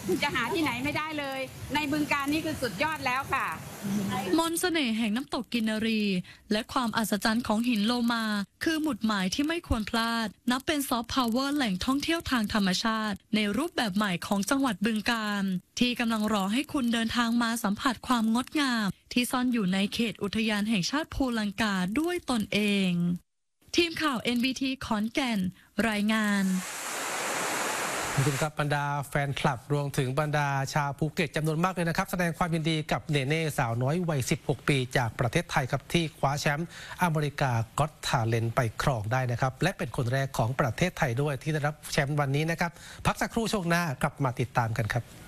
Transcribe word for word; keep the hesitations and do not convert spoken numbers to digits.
จะหาที่ไหนไม่ได้เลย ในบึงกาฬนี่คือสุดยอดแล้วค่ะมนต์เสน่ห์แห่งน้ำตกกินนารีและความอัศจรรย์ของหินโลมาคือหมุดหมายที่ไม่ควรพลาดนับเป็นซอฟต์พาวเวอร์แหล่งท่องเที่ยวทางธรรมชาติในรูปแบบใหม่ของจังหวัดบึงกาฬที่กำลังรอให้คุณเดินทางมาสัมผัสความงดงามที่ซ่อนอยู่ในเขตอุทยานแห่งชาติภูลังกาด้วยตนเองทีมข่าว เอ็น บี ที ขอนแก่นรายงานคุณผู้ชมครับบรรดาแฟนคลับรวมถึงบรรดาชาวภูเก็ตจำนวนมากเลยนะครับแสดงความยินดีกับเนเน่สาวน้อยวัยสิบหกปีจากประเทศไทยครับที่คว้าแชมป์อเมริกาก็อตทาเลนต์ไปครองได้นะครับและเป็นคนแรกของประเทศไทยด้วยที่ได้รับแชมป์วันนี้นะครับพักสักครู่ช่วงหน้ากลับมาติดตามกันครับ